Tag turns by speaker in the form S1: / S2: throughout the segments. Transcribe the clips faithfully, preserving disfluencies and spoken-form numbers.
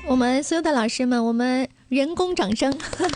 S1: 我们所有的老师们，我们人工掌声。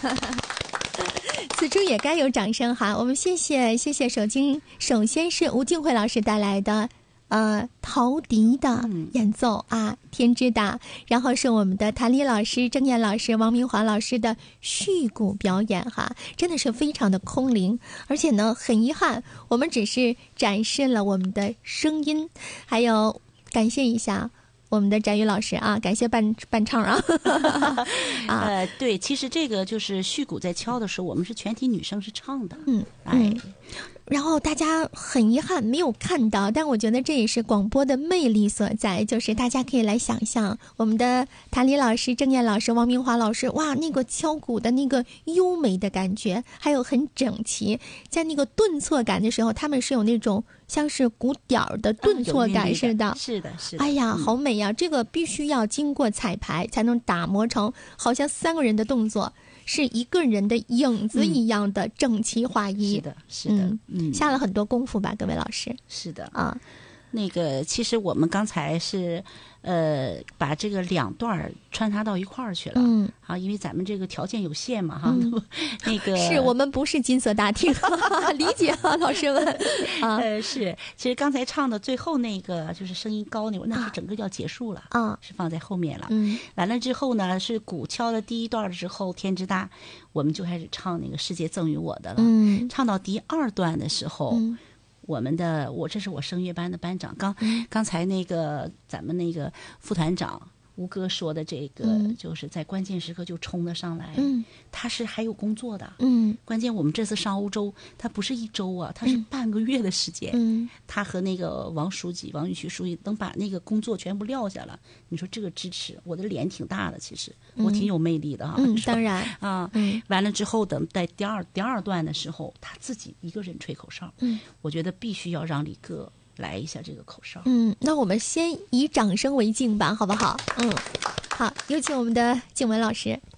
S1: 此处也该有掌声哈！我们谢谢谢谢首经，首先是吴静慧老师带来的呃陶笛的演奏啊，天之大，然后是我们的谭丽老师、郑燕老师、王明华老师的续鼓表演哈，真的是非常的空灵，而且呢很遗憾，我们只是展示了我们的声音，还有感谢一下我们的翟宇老师啊，感谢伴伴唱啊。
S2: 啊呃，对，其实这个就是续鼓在敲的时候，我们是全体女生是唱的，
S1: 嗯，
S2: 哎。
S1: 嗯然后大家很遗憾没有看到，但我觉得这也是广播的魅力所在，就是大家可以来想象我们的谭丽老师、郑燕老师、王明华老师，哇，那个敲鼓的那个优美的感觉，还有很整齐，在那个顿挫感的时候，他们是有那种像是鼓点儿的顿挫感似的，
S2: 啊、是的，是的。
S1: 哎呀，
S2: 嗯、
S1: 好美呀！这个必须要经过彩排才能打磨成，好像三个人的动作。是一个人的影子一样的整齐划一，
S2: 嗯、是的，是的，
S1: 嗯，嗯下了很多功夫吧，各位老师。
S2: 是的
S1: 啊，
S2: 那个其实我们刚才是呃把这个两段穿插到一块儿去了，
S1: 嗯，
S2: 啊，因为咱们这个条件有限嘛，哈，
S1: 嗯、
S2: 那个
S1: 是我们不是金色大厅，理解啊，老师们啊，
S2: 呃，是，其实刚才唱的最后那个就是声音高那会儿，那是整个要结束了
S1: 啊，
S2: 是放在后面了，
S1: 嗯，
S2: 完了之后呢，是鼓敲的第一段之后，天之大，我们就开始唱那个世界赠予我的了，
S1: 嗯，
S2: 唱到第二段的时候。
S1: 嗯
S2: 我们的我这是我声乐班的班长，刚刚才那个咱们那个副团长吴哥说的这个，
S1: 嗯、
S2: 就是在关键时刻就冲得上来，
S1: 嗯，
S2: 他是还有工作的，
S1: 嗯，
S2: 关键我们这次上欧洲，他不是一周啊，他是半个月的时间，
S1: 嗯，
S2: 他和那个王书记、王玉旭书记能把那个工作全部撂下了，你说这个支持，我的脸挺大的，其实、嗯、我挺有魅力的哈、啊，
S1: 嗯，当然
S2: 啊，
S1: 嗯，
S2: 完了之后等在第二第二段的时候，他自己一个人吹口哨，
S1: 嗯，
S2: 我觉得必须要让李哥来一下这个口哨，
S1: 嗯，那我们先以掌声为敬吧，好不好？嗯，好，有请我们的静文老师。